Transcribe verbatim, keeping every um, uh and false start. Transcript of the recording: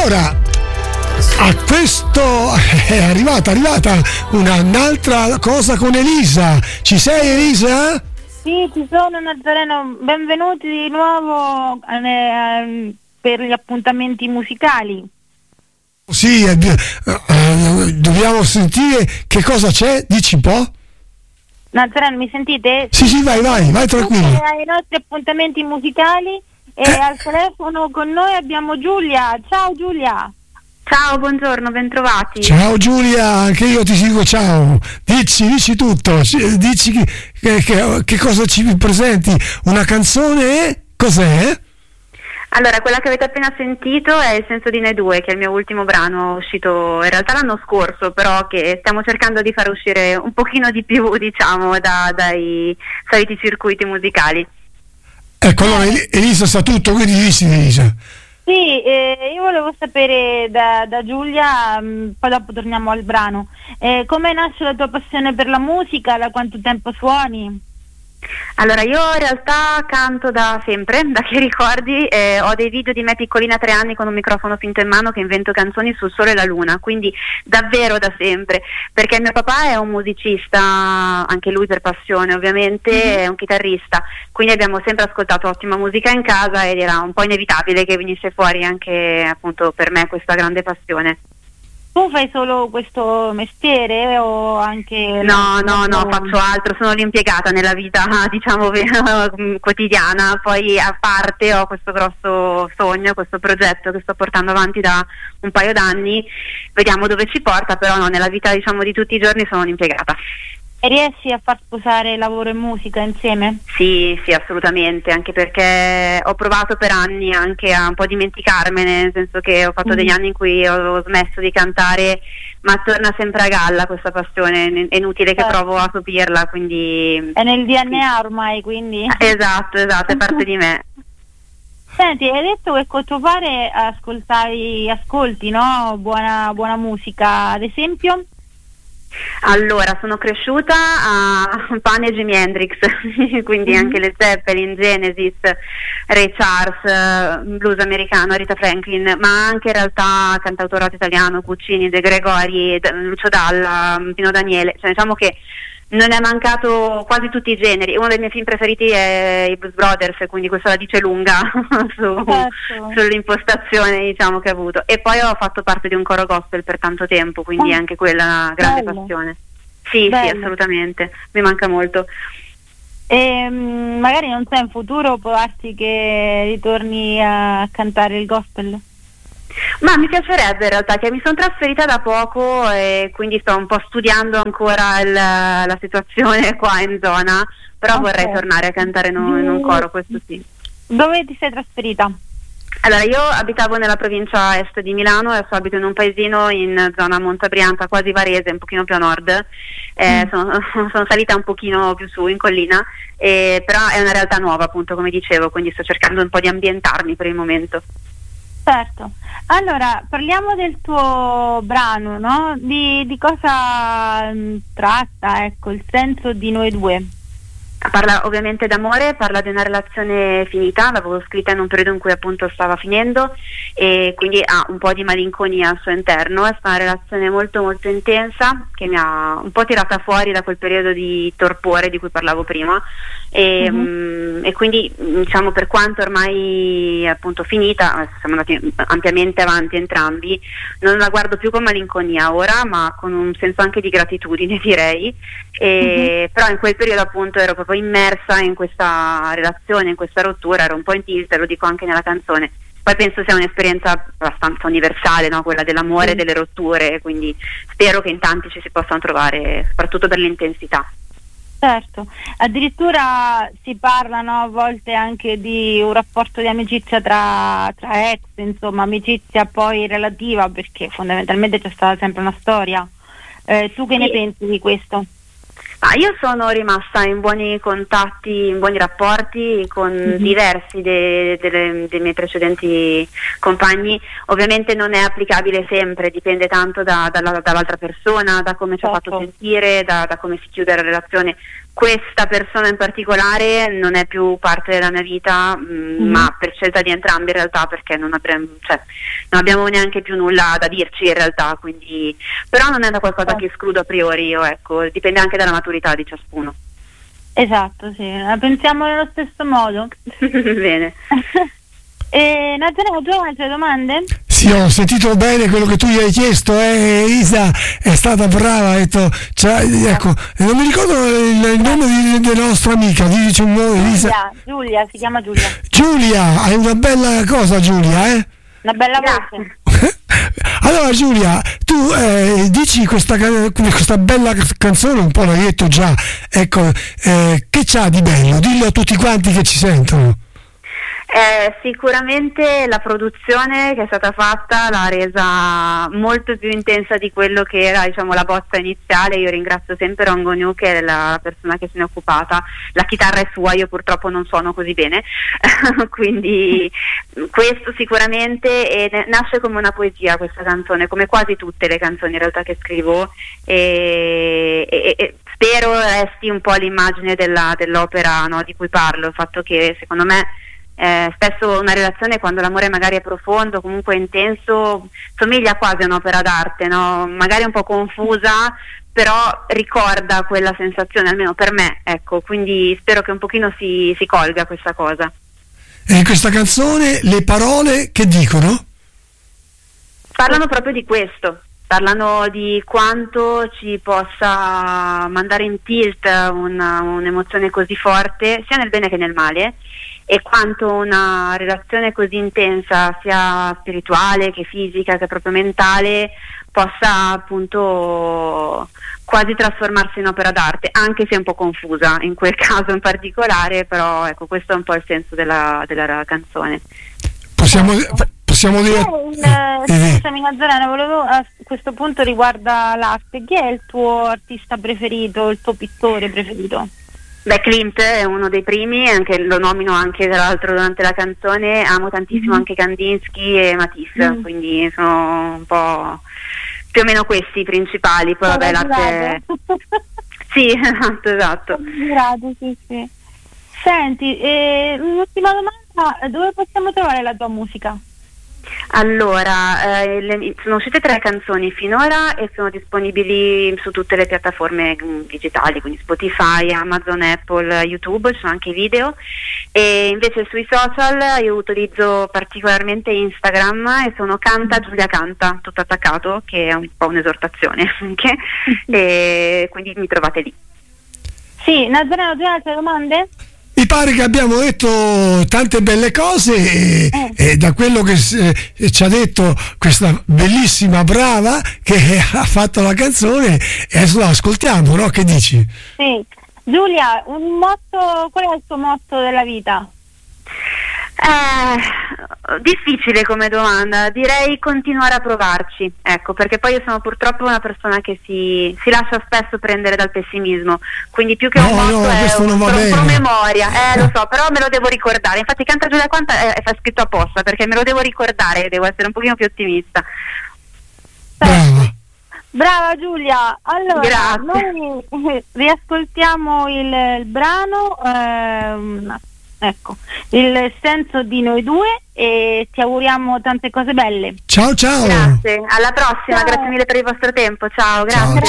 Allora, a questo è arrivata, è arrivata una, un'altra cosa con Elisa. Ci sei, Elisa? Sì, ci sono, Nazareno. Benvenuti di nuovo eh, eh, per gli appuntamenti musicali. Sì, eh, eh, dobbiamo sentire che cosa c'è, dici un po'. Nazareno, mi sentite? Sì, sì, vai, vai, vai tranquillo. Ai nostri appuntamenti musicali e Eh. al telefono con noi abbiamo Giulia. Ciao Giulia. Ciao, buongiorno, bentrovati. Ciao Giulia, anche io ti dico ciao. Dici, dici tutto, ci- dici che, che, che, che cosa ci presenti? Una canzone e cos'è? Allora, quella che avete appena sentito è Il senso di noi due, che è il mio ultimo brano uscito in realtà l'anno scorso, però che stiamo cercando di far uscire un pochino di più, diciamo, da, dai soliti circuiti musicali. Ecco, allora El- Elisa sa tutto, quindi dici Elisa. Sì, eh, io volevo sapere da, da Giulia, mh, poi dopo torniamo al brano, eh, come nasce la tua passione per la musica, da quanto tempo suoni? Allora, io in realtà canto da sempre, da che ricordi, eh, ho dei video di me piccolina a tre anni con un microfono finto in mano che invento canzoni sul sole e la luna, quindi davvero da sempre, perché mio papà è un musicista, anche lui per passione ovviamente, mm-hmm. è un chitarrista, quindi abbiamo sempre ascoltato ottima musica in casa ed era un po' inevitabile che venisse fuori anche appunto per me questa grande passione. Tu fai solo questo mestiere o anche... No, no, no, faccio altro, sono l'impiegata nella vita, diciamo, quotidiana, poi a parte ho questo grosso sogno, questo progetto che sto portando avanti da un paio d'anni, vediamo dove ci porta, però no, nella vita, diciamo, di tutti i giorni sono un'impiegata. E riesci a far sposare lavoro e musica insieme? Sì, sì, assolutamente, anche perché ho provato per anni anche a un po' dimenticarmene, nel senso che ho fatto mm. degli anni in cui ho smesso di cantare, ma torna sempre a galla questa passione, è inutile che certo. provo a sopirla, quindi... È nel D N A ormai, quindi... Esatto, esatto, è parte di me. Senti, hai detto che con tuo padre ascoltavi, ascolti, no? Buona, buona musica, ad esempio? Allora, sono cresciuta a Pane e Jimi Hendrix, quindi mm-hmm. anche le Zeppelin, Genesis, Ray Charles, blues americano, Rita Franklin, ma anche in realtà cantautorato italiano, Puccini, De Gregori, Lucio Dalla, Pino Daniele, cioè diciamo che non è mancato quasi tutti i generi. Uno dei miei film preferiti è i Blues Brothers, quindi questo la dice lunga su, certo. sull'impostazione, diciamo, che ho avuto. E poi ho fatto parte di un coro gospel per tanto tempo, quindi oh, anche quella è una grande bello. passione. Sì, bello. sì, assolutamente, mi manca molto. E mh, magari non sai, in futuro può darsi che ritorni a cantare il gospel? Ma mi piacerebbe in realtà, che mi sono trasferita da poco e quindi sto un po' studiando ancora il, la situazione qua in zona, però okay. vorrei tornare a cantare in un, in un coro, questo sì. Dove ti sei trasferita? Allora, io abitavo nella provincia est di Milano, adesso abito in un paesino in zona Montabrianta, quasi Varese, un pochino più a nord, eh, mm. sono, sono salita un pochino più su in collina, eh, però è una realtà nuova, appunto, come dicevo, quindi sto cercando un po' di ambientarmi per il momento. Certo, allora parliamo del tuo brano, no? Di, di cosa mh, tratta, ecco, il senso di noi due. Parla ovviamente d'amore, parla di una relazione finita, l'avevo scritta in un periodo in cui appunto stava finendo e quindi ha un po' di malinconia al suo interno. È stata una relazione molto molto intensa che mi ha un po' tirata fuori da quel periodo di torpore di cui parlavo prima e, mm-hmm. mh, e quindi diciamo, per quanto ormai appunto finita, siamo andati ampiamente avanti entrambi, non la guardo più con malinconia ora, ma con un senso anche di gratitudine, direi. E, mm-hmm. però in quel periodo appunto ero proprio immersa in questa relazione, in questa rottura, ero un po' in tilt, lo dico anche nella canzone. Poi penso sia un'esperienza abbastanza universale, no? Quella dell'amore e mm. delle rotture, quindi spero che in tanti ci si possano trovare, soprattutto per l'intensità. Certo, addirittura si parla, no, a volte anche di un rapporto di amicizia tra, tra ex, insomma amicizia poi relativa, perché fondamentalmente c'è stata sempre una storia. Eh, tu che sì. ne pensi di questo? Ah, io sono rimasta in buoni contatti, in buoni rapporti con mm-hmm. diversi de, de, de, dei miei precedenti compagni. Ovviamente non è applicabile sempre, dipende tanto da, da, dall'altra persona, da come ci ha fatto sentire, da, da come si chiude la relazione. questa persona in particolare non è più parte della mia vita, mh, mm. ma per scelta di entrambi in realtà, perché non, avremo, cioè, non abbiamo neanche più nulla da dirci in realtà, quindi però non è da qualcosa oh. che escludo a priori io, ecco, dipende anche dalla maturità di ciascuno. Esatto, sì, la pensiamo nello stesso modo. Bene. E Nazareno, tu hai altre domande? Sì, ho sentito bene quello che tu gli hai chiesto, eh, Isa è stata brava, ha detto, cioè, ecco, non mi ricordo il, il nome di, della nostra amica, dice un nome, Isa. Giulia, Giulia, si chiama Giulia. Giulia, hai una bella cosa, Giulia, eh? Una bella voce. Allora Giulia, tu eh, dici questa, questa bella canzone, un po' l'hai detto già, ecco, eh, che c'ha di bello? Dillo a tutti quanti che ci sentono. Eh, sicuramente la produzione che è stata fatta l'ha resa molto più intensa di quello che era, diciamo, la bozza iniziale. Io ringrazio sempre Rongo New, che è la persona che se ne è occupata. La chitarra è sua, io purtroppo non suono così bene quindi questo sicuramente, e nasce come una poesia questa canzone, come quasi tutte le canzoni in realtà che scrivo, e, e, e spero resti un po' l'immagine della, dell'opera, no, di cui parlo, il fatto che secondo me Eh, spesso una relazione, quando l'amore magari è profondo, comunque intenso, somiglia quasi a un'opera d'arte, no? Magari un po' confusa, però ricorda quella sensazione, almeno per me, ecco, quindi spero che un pochino si, si colga questa cosa. E in questa canzone le parole che dicono? Parlano proprio di questo, parlano di quanto ci possa mandare in tilt una, un'emozione così forte, sia nel bene che nel male, e quanto una relazione così intensa, sia spirituale che fisica che proprio mentale, possa appunto quasi trasformarsi in opera d'arte, anche se un po' confusa in quel caso in particolare, però ecco, questo è un po' il senso della, della canzone. Possiamo, possiamo dire... Eh, eh, scusami Nazareno, volevo, a questo punto riguarda l'arte, chi è il tuo artista preferito, il tuo pittore preferito? Beh, Klimt è uno dei primi, anche, lo nomino anche tra l'altro durante la canzone. Amo tantissimo mm. anche Kandinsky e Matisse, mm. quindi sono un po' più o meno questi i principali. Poi vabbè, l'arte... sì, esatto, esatto. Grazie, sì, sì. Senti, eh, un'ultima domanda, dove possiamo trovare la tua musica? Allora, eh, le, sono uscite tre canzoni finora e sono disponibili su tutte le piattaforme digitali, quindi Spotify, Amazon, Apple, YouTube, ci sono anche i video, e invece sui social io utilizzo particolarmente Instagram e sono Canta Giulia Canta, tutto attaccato, che è un po' un'esortazione anche, e quindi mi trovate lì. Sì, Nazareno, tu hai altre domande? Mi pare che abbiamo detto tante belle cose e, eh. e da quello che eh, ci ha detto questa bellissima brava che ha fatto la canzone, e adesso la ascoltiamo, no? Che dici? Sì. Giulia, un motto, qual è il tuo motto della vita? Eh, difficile come domanda, direi continuare a provarci, ecco, perché poi io sono purtroppo una persona che si, si lascia spesso prendere dal pessimismo, quindi più che no, un motto no, è un, un promemoria, eh lo so, però me lo devo ricordare, infatti Canta Giulia Canta è, è scritto apposta, perché me lo devo ricordare, devo essere un pochino più ottimista. Brava. Brava Giulia, allora Grazie. Noi riascoltiamo il, il brano, ehm, ecco, il senso di noi due, e ti auguriamo tante cose belle. Ciao ciao. Grazie, alla prossima, ciao. Grazie mille per il vostro tempo, ciao, grazie. Ciao.